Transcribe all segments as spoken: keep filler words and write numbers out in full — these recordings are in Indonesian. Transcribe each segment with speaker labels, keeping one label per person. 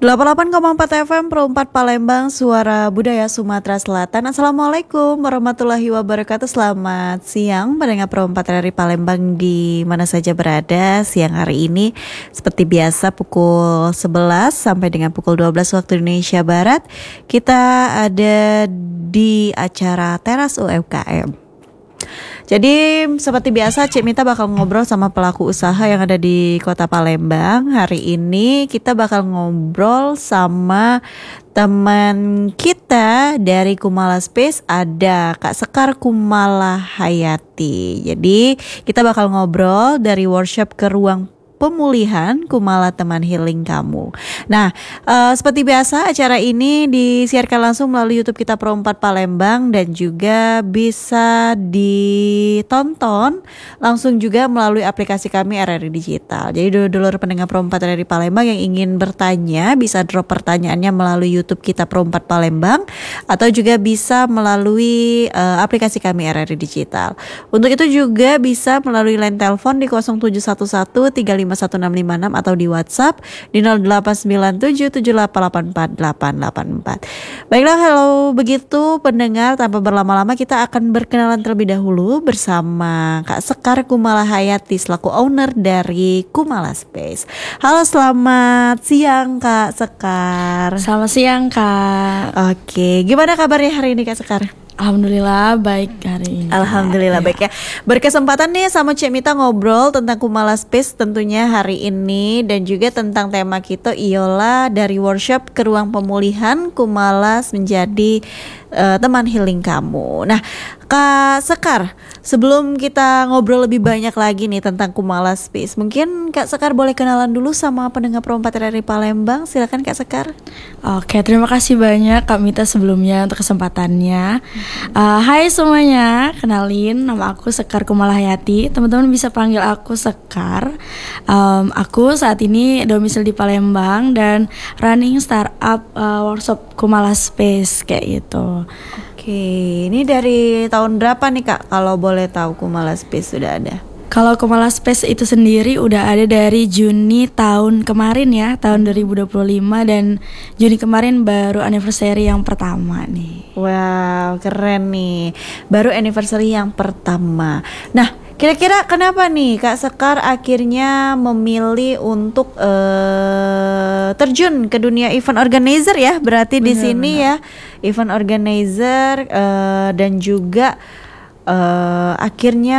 Speaker 1: delapan puluh delapan koma empat F M Pro empat Palembang, Suara Budaya Sumatera Selatan. Assalamualaikum warahmatullahi wabarakatuh. Selamat siang pendengar Pro empat dari Palembang di mana saja berada. Siang hari ini seperti biasa pukul sebelas sampai dengan pukul dua belas waktu Indonesia Barat, kita ada di acara Teras U M K M. Jadi seperti biasa Cik Mita bakal ngobrol sama pelaku usaha yang ada di Kota Palembang. Hari ini kita bakal ngobrol sama teman kita dari Kumala Space, ada Kak Sekar Kumala Hayati. Jadi kita bakal ngobrol dari workshop ke ruang pemulihan Kumala Teman Healing Kamu. Nah, uh, seperti biasa acara ini disiarkan langsung melalui YouTube kita Pro empat Palembang dan juga bisa ditonton langsung juga melalui aplikasi kami R R I Digital. Jadi dulur-dulur pendengar Pro empat R R I Palembang yang ingin bertanya bisa drop pertanyaannya melalui YouTube kita Pro empat Palembang atau juga bisa melalui uh, aplikasi kami R R I Digital. Untuk itu juga bisa melalui line telepon di nol tujuh satu satu tiga lima satu enam lima enam atau di WhatsApp di nol delapan sembilan tujuh tujuh delapan delapan empat delapan delapan empat. Baiklah, kalau begitu pendengar, tanpa berlama-lama kita akan berkenalan terlebih dahulu bersama Kak Sekar Kumala Hayati selaku owner dari Kumala Space. Halo, selamat siang Kak Sekar.
Speaker 2: Selamat siang Kak.
Speaker 1: Oke, gimana kabarnya hari ini Kak Sekar?
Speaker 2: Alhamdulillah baik hari ini.
Speaker 1: Alhamdulillah ya. Baik ya. Berkesempatan nih sama Cik Mita ngobrol tentang Kumala Space tentunya hari ini, dan juga tentang tema kita ialah dari workshop ke ruang pemulihan Kumala menjadi uh, teman healing kamu. Nah, Kak Sekar, sebelum kita ngobrol lebih banyak lagi nih tentang Kumala Space, mungkin Kak Sekar boleh kenalan dulu sama pendengar Pro empat R R I Palembang. Silakan Kak Sekar.
Speaker 2: Oke, terima kasih banyak Kak Mita sebelumnya untuk kesempatannya. Uh, hai semuanya, kenalin nama aku Sekar Kumala Hayati. Teman-teman bisa panggil aku Sekar. Um, aku saat ini domisili di Palembang dan running startup uh, workshop Kumala Space kayak gitu.
Speaker 1: Oke, ini dari tahun berapa nih Kak kalau boleh tahu Kumala Space sudah ada?
Speaker 2: Kalau Kumala Space itu sendiri udah ada dari Juni tahun kemarin ya, tahun dua ribu dua puluh lima, dan Juni kemarin baru anniversary yang pertama nih.
Speaker 1: Wow, keren nih. Baru anniversary yang pertama. Nah, kira-kira kenapa nih Kak Sekar akhirnya memilih untuk uh, terjun ke dunia event organizer ya? Berarti benar, di sini benar. ya, event organizer uh, dan juga uh, akhirnya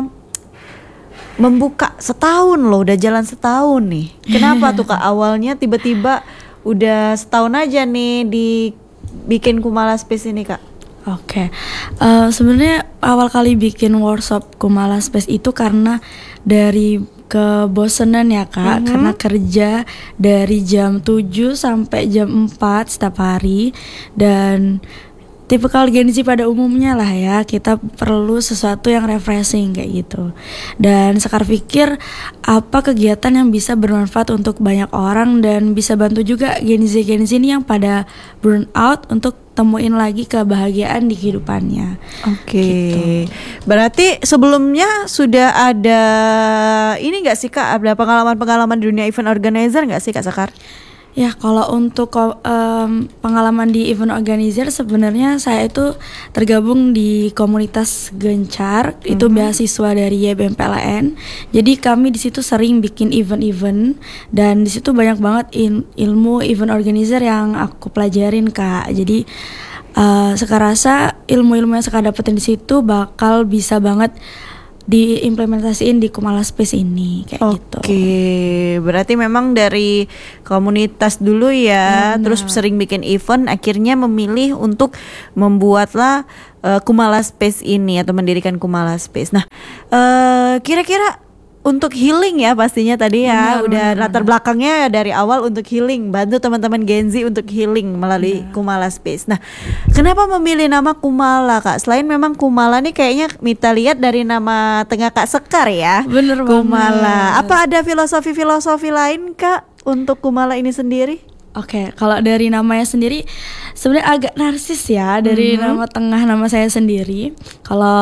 Speaker 1: membuka setahun loh, udah jalan setahun nih. Kenapa tuh Kak awalnya tiba-tiba udah setahun aja nih dibikin Kumala Space ini Kak?
Speaker 2: Oke, okay. uh, sebenarnya awal kali bikin workshop Kumala Space itu karena dari kebosanan ya Kak, mm-hmm. karena kerja dari jam tujuh sampai jam empat setiap hari, dan tipikal Gen Z pada umumnya lah ya, kita perlu sesuatu yang refreshing kayak gitu. Dan Sekar pikir apa kegiatan yang bisa bermanfaat untuk banyak orang dan bisa bantu juga Gen Z Gen Z ini yang pada burn out untuk temuin lagi kebahagiaan di kehidupannya.
Speaker 1: Oke, okay. gitu. Berarti sebelumnya sudah ada ini nggak sih Kak, ada pengalaman-pengalaman di dunia event organizer nggak sih Kak Sekar?
Speaker 2: Ya, kalau untuk um, pengalaman di event organizer, sebenarnya saya itu tergabung di komunitas Gencar, mm-hmm. itu beasiswa dari Y B M P L N. Jadi kami di situ sering bikin event-event, dan di situ banyak banget in, ilmu event organizer yang aku pelajarin Kak. Jadi uh, sekarang rasa ilmu-ilmu yang saya dapetin di situ bakal bisa banget diimplementasiin di Kumala Space ini kayak
Speaker 1: Oke,
Speaker 2: gitu.
Speaker 1: Oke, berarti memang dari komunitas dulu ya, ya terus sering bikin event, akhirnya memilih untuk membuatlah uh, Kumala Space ini atau mendirikan Kumala Space. Nah, uh, kira-kira untuk healing ya pastinya tadi ya, benar, udah benar, latar benar. belakangnya dari awal untuk healing, bantu teman-teman Gen Z untuk healing melalui benar. Kumala Space. Nah, kenapa memilih nama Kumala Kak? Selain memang Kumala nih kayaknya Mita lihat dari nama tengah Kak Sekar ya.
Speaker 2: Bener
Speaker 1: Kumala. Banget. Apa ada filosofi-filosofi lain Kak untuk Kumala ini sendiri?
Speaker 2: Oke, okay, kalau dari namanya sendiri sebenarnya agak narsis ya, dari mm-hmm. nama tengah nama saya sendiri. Kalau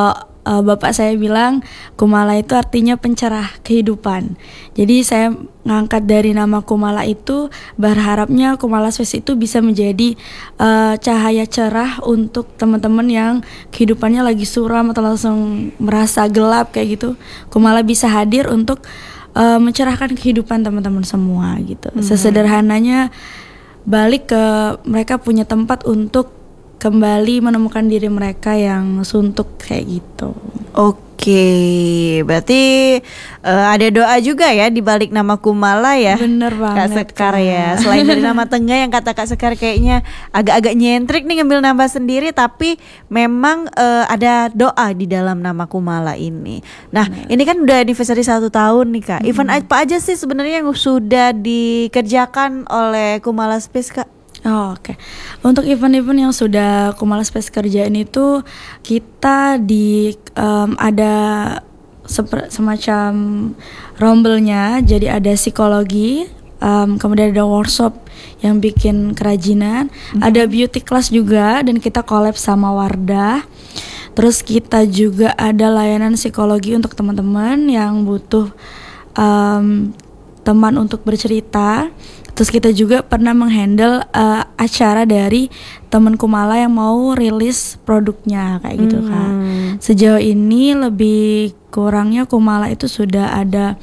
Speaker 2: uh, bapak saya bilang Kumala itu artinya pencerah kehidupan. Jadi saya ngangkat dari nama Kumala itu, berharapnya Kumala Space itu bisa menjadi uh, cahaya cerah untuk teman-teman yang kehidupannya lagi suram atau langsung merasa gelap kayak gitu. Kumala bisa hadir untuk uh, mencerahkan kehidupan teman-teman semua gitu. Hmm. Sesederhananya balik ke mereka punya tempat untuk kembali menemukan diri mereka yang suntuk kayak gitu.
Speaker 1: Oke, berarti uh, ada doa juga ya di balik nama Kumala ya.
Speaker 2: Bener banget
Speaker 1: Kak Sekar ya. Selain dari nama tengah yang kata Kak Sekar kayaknya agak-agak nyentrik nih ngambil nama sendiri, tapi memang uh, ada doa di dalam nama Kumala ini. Nah, bener. Ini kan udah anniversary satu tahun nih Kak. Hmm. Event apa aja sih sebenarnya yang sudah dikerjakan oleh Kumala Space Kak?
Speaker 2: Oh, oke. Okay. Untuk event-event yang sudah Kumala Space kerjain itu kita di um, ada seper, semacam rombelnya. Jadi ada psikologi, um, kemudian ada workshop yang bikin kerajinan, mm-hmm. ada beauty class juga dan kita collab sama Wardah. Terus kita juga ada layanan psikologi untuk teman-teman yang butuh um, teman untuk bercerita. Terus kita juga pernah menghandle uh, acara dari teman Kumala yang mau rilis produknya kayak gitu hmm. Kak. Sejauh ini lebih kurangnya Kumala itu sudah ada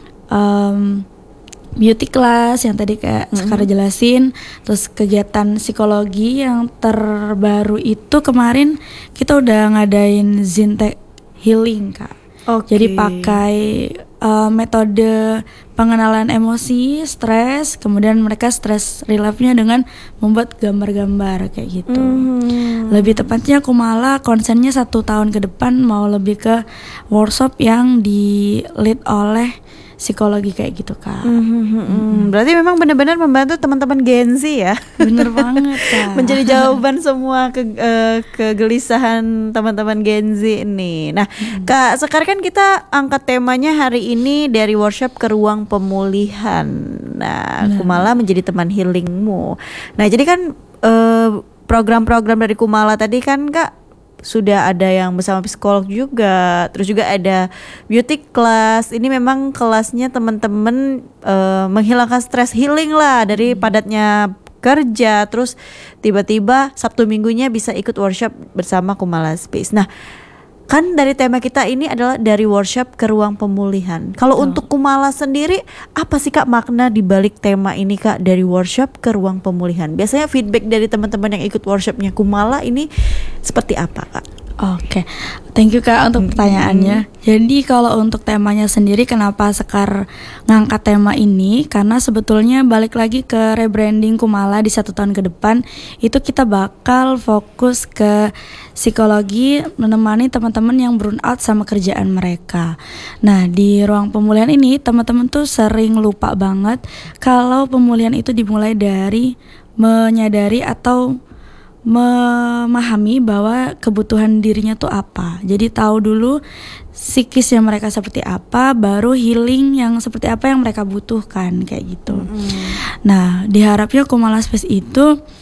Speaker 2: um, beauty class yang tadi kayak hmm. sekarang jelasin. Terus kegiatan psikologi yang terbaru itu kemarin kita udah ngadain Zintek Healing Kak. Okay. Jadi pakai uh, metode pengenalan emosi, stres, kemudian mereka stres relief-nya dengan membuat gambar-gambar kayak gitu. Mm. Lebih tepatnya Kumala konsennya satu tahun ke depan mau lebih ke workshop yang di lead oleh psikologi kayak gitu Kak. Mm-hmm.
Speaker 1: Mm-hmm. Berarti memang benar-benar membantu teman-teman Gen Z ya.
Speaker 2: Bener banget Kak.
Speaker 1: Menjadi jawaban semua ke, uh, kegelisahan teman-teman Gen Z ini. Nah mm-hmm. Kak, sekarang kan kita angkat temanya hari ini dari workshop ke ruang pemulihan. Nah mm-hmm. Kumala menjadi teman healingmu. Nah jadi kan uh, program-program dari Kumala tadi kan Kak sudah ada yang bersama psikolog juga, terus juga ada beauty class. Ini memang kelasnya teman-teman uh, menghilangkan stres, healing lah dari padatnya kerja. Terus tiba-tiba Sabtu minggunya bisa ikut workshop bersama Kumala Space. Nah kan dari tema kita ini adalah dari workshop ke ruang pemulihan. Kalau oh. untuk Kumala sendiri, apa sih Kak makna di balik tema ini Kak, dari workshop ke ruang pemulihan? Biasanya feedback dari teman-teman yang ikut workshopnya Kumala ini seperti apa Kak?
Speaker 2: Oke, okay. Thank you Kak untuk pertanyaannya. Mm-hmm. Jadi kalau untuk temanya sendiri, kenapa Sekar ngangkat tema ini? Karena sebetulnya balik lagi ke rebranding Kumala di satu tahun ke depan, itu kita bakal fokus ke psikologi, menemani teman-teman yang burn out sama kerjaan mereka. Nah di ruang pemulihan ini teman-teman tuh sering lupa banget kalau pemulihan itu dimulai dari menyadari atau memahami bahwa kebutuhan dirinya tuh apa. Jadi tahu dulu psikisnya mereka seperti apa, baru healing yang seperti apa yang mereka butuhkan kayak gitu. Mm. Nah, diharapnya Kumala Space itu